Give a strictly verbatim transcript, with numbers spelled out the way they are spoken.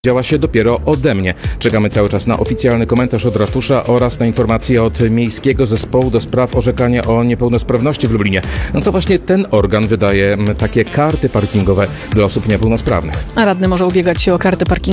Działa się dopiero ode mnie. Czekamy cały czas na oficjalny komentarz od ratusza oraz na informacje od Miejskiego Zespołu do spraw orzekania o niepełnosprawności w Lublinie. No to właśnie ten organ wydaje takie karty parkingowe dla osób niepełnosprawnych. A radny może ubiegać się o kartę parkingową